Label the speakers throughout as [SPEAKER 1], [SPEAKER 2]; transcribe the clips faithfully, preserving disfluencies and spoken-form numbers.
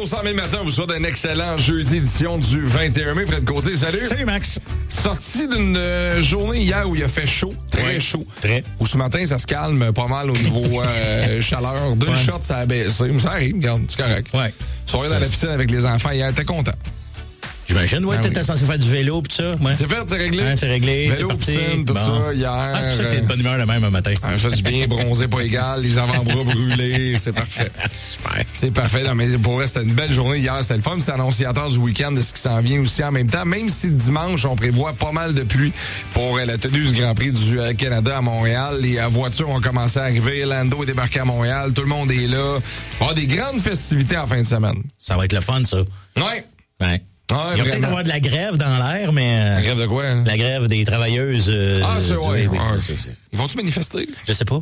[SPEAKER 1] Au cent mille matin, vous souhaite un excellent jeudi édition du vingt et un mai. Fred Côté, salut.
[SPEAKER 2] Salut, Max.
[SPEAKER 1] Sorti d'une euh, journée hier où il a fait chaud, très
[SPEAKER 2] ouais,
[SPEAKER 1] chaud.
[SPEAKER 2] Très.
[SPEAKER 1] Où ce matin, ça se calme pas mal au niveau euh, chaleur. Deux
[SPEAKER 2] ouais.
[SPEAKER 1] shots, ça a baissé. Ça arrive, regarde, c'est correct.
[SPEAKER 2] Ouais.
[SPEAKER 1] Soirée dans la piscine avec les enfants hier, t'es content?
[SPEAKER 2] J'imagine, ouais,
[SPEAKER 1] ah,
[SPEAKER 2] t'étais
[SPEAKER 1] oui.
[SPEAKER 2] censé faire du vélo pis ça. Ouais.
[SPEAKER 1] C'est fait, c'est réglé?
[SPEAKER 2] Ouais, c'est réglé,
[SPEAKER 1] vélo,
[SPEAKER 2] c'est parti.
[SPEAKER 1] piscine, tout
[SPEAKER 2] bon.
[SPEAKER 1] ça, hier.
[SPEAKER 2] Ah, c'est ça que t'es de bonne humeur le même un matin.
[SPEAKER 1] Euh, fait du bien, bronzé pas égal, les avant-bras brûlés, c'est parfait.
[SPEAKER 2] Super.
[SPEAKER 1] C'est parfait. Non, mais pour vrai, c'était une belle journée hier. C'était le fun. C'est annonciateur du week-end de ce qui s'en vient aussi en même temps. Même si dimanche, on prévoit pas mal de pluie pour euh, la tenue du Grand Prix du euh, Canada à Montréal. Les euh, voitures ont commencé à arriver. Lando est débarqué à Montréal. Tout le monde est là. Il va y avoir des grandes festivités en fin de semaine.
[SPEAKER 2] Ça va être le fun, ça.
[SPEAKER 1] Ouais.
[SPEAKER 2] Ouais.
[SPEAKER 1] Ouais,
[SPEAKER 2] Il va peut-être avoir de la grève dans l'air, mais... Euh,
[SPEAKER 1] la grève de quoi? Hein?
[SPEAKER 2] La grève des travailleuses... Euh,
[SPEAKER 1] ah, c'est vrai.
[SPEAKER 2] Oui,
[SPEAKER 1] ouais.
[SPEAKER 2] c'est, c'est...
[SPEAKER 1] Ils vont-tu manifester?
[SPEAKER 2] Je sais pas.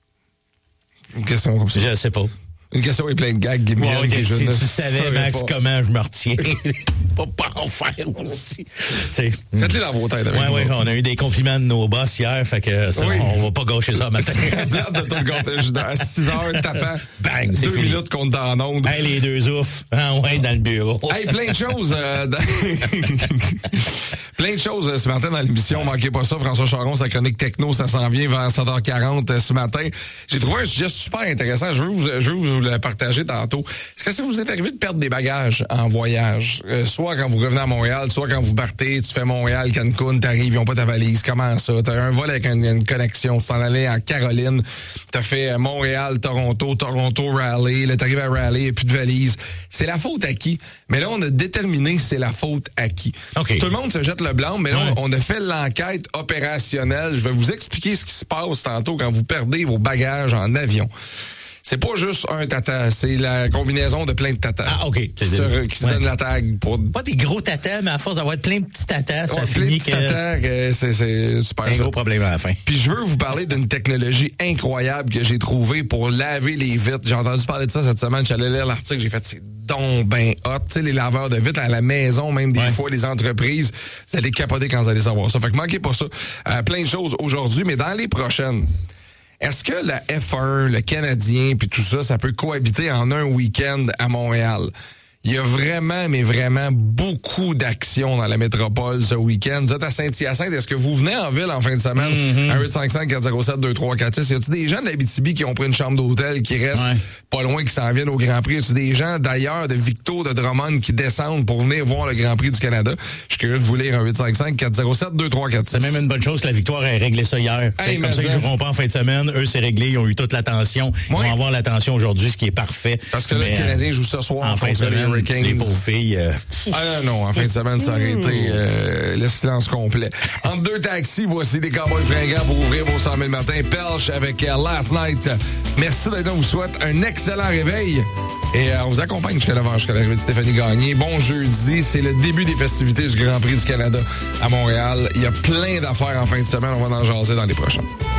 [SPEAKER 1] Une question comme ça.
[SPEAKER 2] Je sais pas.
[SPEAKER 1] Une question avec plein de gags.
[SPEAKER 2] Ouais,
[SPEAKER 1] ouais,
[SPEAKER 2] que
[SPEAKER 1] je
[SPEAKER 2] si
[SPEAKER 1] ne
[SPEAKER 2] tu savais, Max,
[SPEAKER 1] pas.
[SPEAKER 2] comment je me retiens. Pas pas en faire aussi.
[SPEAKER 1] Faites-les dans vos têtes.
[SPEAKER 2] Oui, oui, on a eu des compliments de nos boss hier, fait que ça,
[SPEAKER 1] oui.
[SPEAKER 2] on va pas gâcher ça matin.
[SPEAKER 1] C'est plate de te gâcher à six heures tapant.
[SPEAKER 2] Bang, c'est
[SPEAKER 1] Deux
[SPEAKER 2] fini.
[SPEAKER 1] minutes qu'on est en onde.
[SPEAKER 2] Hey, les deux oufs. Ah ouais, dans le bureau.
[SPEAKER 1] Hey, plein de choses. Euh, dans... plein de choses euh, ce matin dans l'émission. Manquez pas ça. François Charon, sa chronique techno, ça s'en vient vers sept heures quarante euh, ce matin. J'ai trouvé un sujet super intéressant. Je veux vous, je veux vous le partager tantôt. Est-ce que ça vous est arrivé de perdre des bagages en voyage? Euh, soit quand vous revenez à Montréal, soit quand vous partez, tu fais Montréal, Cancun, t'arrives, ils ont pas ta valise. Comment ça? T'as un vol avec une, une connexion. Tu t'en allais en Caroline. T'as fait Montréal, Toronto, Toronto, Raleigh. Là, t'arrives à Raleigh, et plus de valise. C'est la faute à qui? Mais là, on a déterminé c'est la faute à qui.
[SPEAKER 2] Okay.
[SPEAKER 1] Tout le monde se jette le blanc, mais là,
[SPEAKER 2] ouais.
[SPEAKER 1] on a fait l'enquête opérationnelle. Je vais vous expliquer ce qui se passe tantôt quand vous perdez vos bagages en avion. C'est pas juste un tata, c'est la combinaison de plein de tatas.
[SPEAKER 2] Ah, OK.
[SPEAKER 1] Qui se, qui se ouais. donne la tag pour...
[SPEAKER 2] Pas des gros tatas, mais à force d'avoir plein de petits tatas, ça
[SPEAKER 1] ouais,
[SPEAKER 2] finit
[SPEAKER 1] que...
[SPEAKER 2] tatas,
[SPEAKER 1] que c'est, c'est super
[SPEAKER 2] un
[SPEAKER 1] ça.
[SPEAKER 2] gros problème à la fin.
[SPEAKER 1] Puis je veux vous parler d'une technologie incroyable que j'ai trouvée pour laver les vitres. J'ai entendu parler de ça cette semaine. J'allais lire l'article, j'ai fait c'est donc ben hot. Tu sais, les laveurs de vitres à la maison, même des ouais. fois, les entreprises, vous allez capoter quand vous allez savoir ça. Fait que manquez pas ça. Euh, plein de choses aujourd'hui, mais dans les prochaines... Est-ce que la F un, le Canadien, puis tout ça, ça peut cohabiter en un week-end à Montréal? Il y a vraiment, mais vraiment beaucoup d'actions dans la métropole ce week-end. Vous êtes à Saint-Hyacinthe. Est-ce que vous venez en ville en fin de semaine? Mm-hmm. un huit cinq cinq quatre zéro sept deux trois quatre six. Y a-t-il des gens de l'Abitibi qui ont pris une chambre d'hôtel qui restent ouais. pas loin, qui s'en viennent au Grand Prix? Y a-t-il des gens d'ailleurs, de Victo, de Drummond, qui descendent pour venir voir le Grand Prix du Canada? Je suis curieux de vous lire un huit cinq cinq quatre zéro sept deux trois quatre six.
[SPEAKER 2] C'est même une bonne chose que la Victoire ait réglé ça hier. Hey, comme ça, ils joueront pas en fin de semaine. Eux, c'est réglé. Ils ont eu toute l'attention. Ils ouais. vont avoir l'attention aujourd'hui, ce qui est parfait.
[SPEAKER 1] Parce que là, le Canadien joue ce soir
[SPEAKER 2] en fin de semaine. Les pauvres filles. Euh...
[SPEAKER 1] Ah non, en fin de semaine, ça aurait été euh, le silence complet. Entre deux taxis, voici des Cowboys fringants pour ouvrir vos cent mille matins. Pelch avec uh, Last Night. Merci d'être là. On vous souhaite un excellent réveil. Et euh, on vous accompagne jusqu'à l'avant, jusqu'à l'arrivée de Stéphanie Gagné. Bon jeudi, c'est le début des festivités du Grand Prix du Canada à Montréal. Il y a plein d'affaires en fin de semaine. On va en jaser dans les prochains.